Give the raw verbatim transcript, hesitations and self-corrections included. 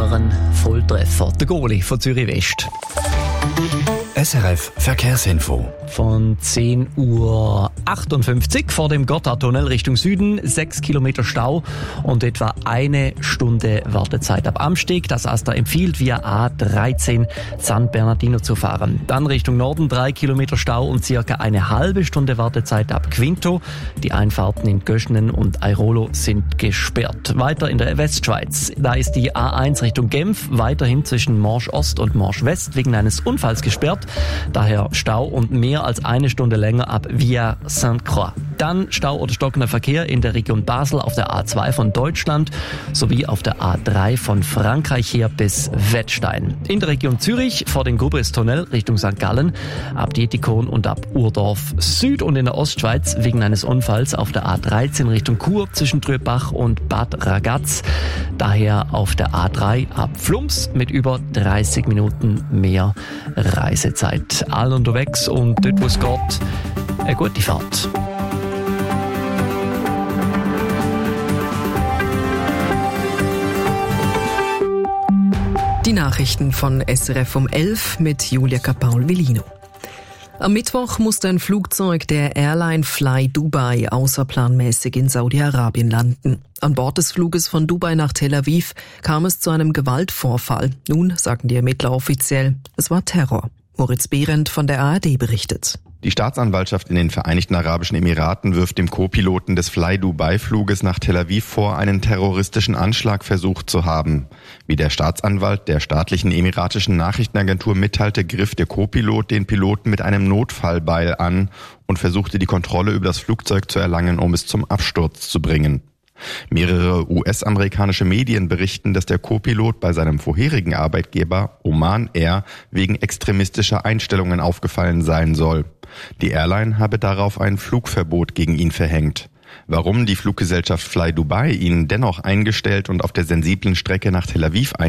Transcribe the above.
ein Volltreffer. Der Goalie von Zürich West. S R F Verkehrsinfo. Von zehn Uhr achtundfünfzig vor dem Gotthardtunnel Richtung Süden, sechs Kilometer Stau und etwa eine Stunde Wartezeit ab Amsteg. Das AStA empfiehlt, via A dreizehn San Bernardino zu fahren. Dann Richtung Norden drei Kilometer Stau und circa eine halbe Stunde Wartezeit ab Quinto. Die Einfahrten in Göschnen und Airolo sind gesperrt. Weiter in der Westschweiz. Da ist die A eins Richtung Genf weiterhin zwischen Morsch Ost und Morsch West wegen eines Unfalls gesperrt. Daher Stau und mehr als eine Stunde länger ab via Sainte-Croix. Dann Stau oder stockender Verkehr in der Region Basel auf der A zwei von Deutschland sowie auf der A drei von Frankreich her bis Wettstein. In der Region Zürich vor dem Gubris-Tunnel Richtung Sankt Gallen ab Dietikon und ab Urdorf Süd und in der Ostschweiz wegen eines Unfalls auf der A dreizehn Richtung Chur zwischen Trübach und Bad Ragaz. Daher auf der A drei ab Flums mit über dreißig Minuten mehr Reisezeit. All unterwegs und dort, wo es geht, eine gute Fahrt. Die Nachrichten von S R F um elf mit Julia Kapaul-Velino. Am Mittwoch musste ein Flugzeug der Airline Fly Dubai außerplanmäßig in Saudi-Arabien landen. An Bord des Fluges von Dubai nach Tel Aviv kam es zu einem Gewaltvorfall. Nun sagen die Ermittler offiziell, es war Terror. Moritz Behrendt von der A R D berichtet. Die Staatsanwaltschaft in den Vereinigten Arabischen Emiraten wirft dem Co-Piloten des Fly-Dubai-Fluges nach Tel Aviv vor, einen terroristischen Anschlag versucht zu haben. Wie der Staatsanwalt der staatlichen emiratischen Nachrichtenagentur mitteilte, griff der Co-Pilot den Piloten mit einem Notfallbeil an und versuchte die Kontrolle über das Flugzeug zu erlangen, um es zum Absturz zu bringen. Mehrere U S-amerikanische Medien berichten, dass der Co-Pilot bei seinem vorherigen Arbeitgeber Oman Air wegen extremistischer Einstellungen aufgefallen sein soll. Die Airline habe darauf ein Flugverbot gegen ihn verhängt. Warum die Fluggesellschaft Fly Dubai ihn dennoch eingestellt und auf der sensiblen Strecke nach Tel Aviv ein